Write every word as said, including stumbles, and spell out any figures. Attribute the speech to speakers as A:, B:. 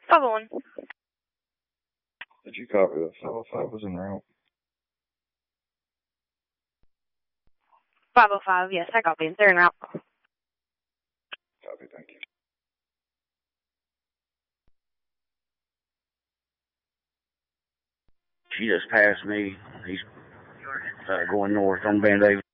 A: five oh one.
B: Did you copy that? five oh five was en route.
A: five oh five, yes, I copy. They're en route.
B: Copy, thank you.
C: She just passed me. He's uh, going north on Van Davis.